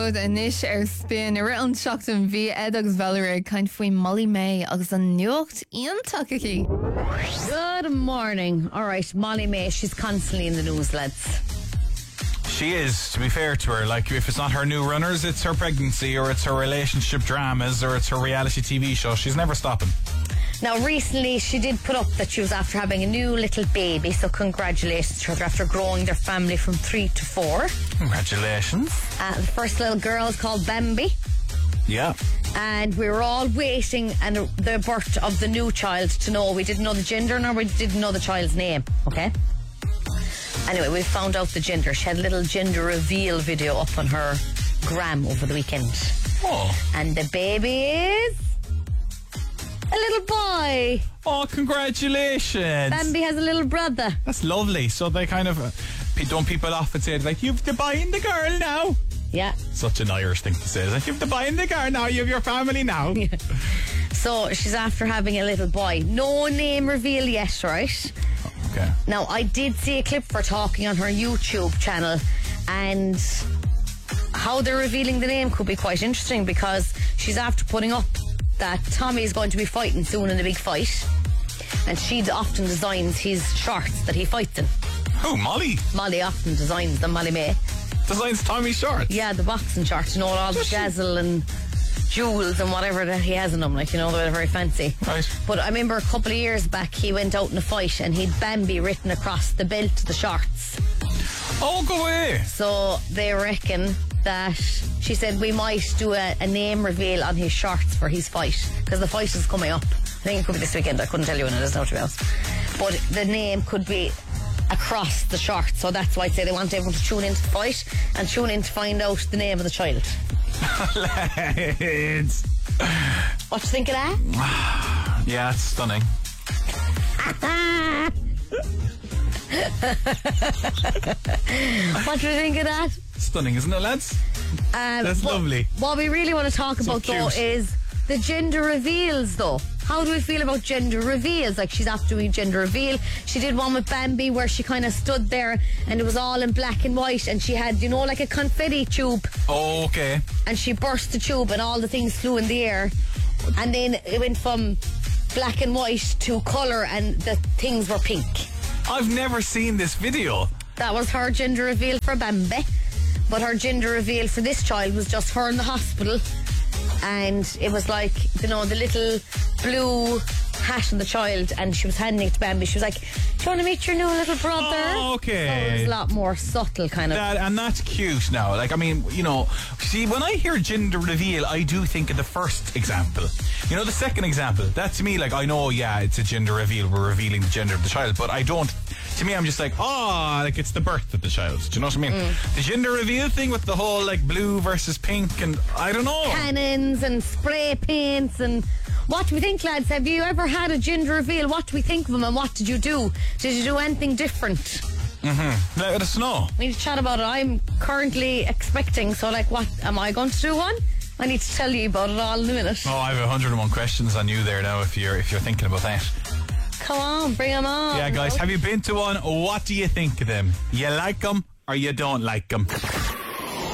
rud inis spin a an seach an bhí agus Valerie kind faoi Molly May agus an nuacht ionach aquí. Good morning. All right, Molly May, she's constantly in the news, lads. She is, to be fair to her. Like, if it's not her new runners, it's her pregnancy, or it's her relationship dramas, or it's her reality TV show. She's never stopping. Now, recently, she did put up that she was after having a new little baby, so congratulations to her after growing their family from 3 to 4. Congratulations. The first little girl is called Bambi. Yeah. And we were all waiting and the birth of the new child to know. We didn't know the gender, nor we didn't know the child's name, okay? Anyway, we found out the gender. She had a little gender reveal video up on her gram over the weekend. Oh. And the baby is a little boy. Oh, congratulations. Bambi has a little brother. That's lovely. So they kind of don't people often say, like, you've the boy and the girl now. Yeah. Such an Irish thing to say. Like, you've the boy and the girl now. You have your family now. Yeah. So she's after having a little boy. No name reveal yet, right? Okay. Now, I did see a clip for talking on her YouTube channel, and how they're revealing the name could be quite interesting because she's after putting up that Tommy is going to be fighting soon in a big fight, and she often designs his shorts that he fights in. Who, Molly? Molly often designs them, Molly May. Designs Tommy's shorts? Yeah, the boxing shorts, you know, all the dazzle and jewels and whatever that he has in them, like, you know, they're very fancy. Right. But I remember a couple of years back he went out in a fight and he'd Bambi written across the belt of the shorts. Oh, go away. So they reckon that she said we might do a name reveal on his shorts for his fight, because the fight is coming up. I think it could be this weekend. I couldn't tell you when it is now, to be honest. But the name could be across the shorts, so that's why I'd say they want everyone to tune into the fight and tune in to find out the name of the child. Lads. What do you think of that? Yeah, it's stunning. What do you think of that? Stunning, isn't it, lads? That's lovely. What we really want to talk So about, cute. though, is the gender reveals, though. How do we feel about gender reveals? Like, she's after doing gender reveal. She did one with Bambi where she kind of stood there and it was all in black and white, and she had, you know, like a confetti tube. Oh, okay. And she burst the tube and all the things flew in the air. And then it went from black and white to colour and the things were pink. I've never seen this video. That was her gender reveal for Bambi. But her gender reveal for this child was just her in the hospital. And it was like, you know, the little blue hat on the child, and she was handing it to Bambi. She was like, do you want to meet your new little brother? Oh, okay. So it was a lot more subtle, kind of. And that's cute now. Like, I mean, you know, see, when I hear gender reveal, I do think of the first example. You know, the second example, that to me, like, I know, yeah, it's a gender reveal. We're revealing the gender of the child, but I don't, to me, I'm just like, like, it's the birth of the child. Do you know what I mean? The gender reveal thing with the whole, like, blue versus pink, and I don't know. Cannons and spray paints and... What do we think, lads? Have you ever had a gender reveal? What do we think of them, and what did you do? Did you do anything different? Let us know. We need to chat about it. I'm currently expecting, so, like, what, am I going to do one? I need to tell you about it all in a minute. Oh, I have 101 questions on you there now if you're thinking about that. Come on, bring them on. Yeah, guys, have you been to one? What do you think of them? You like them or you don't like them?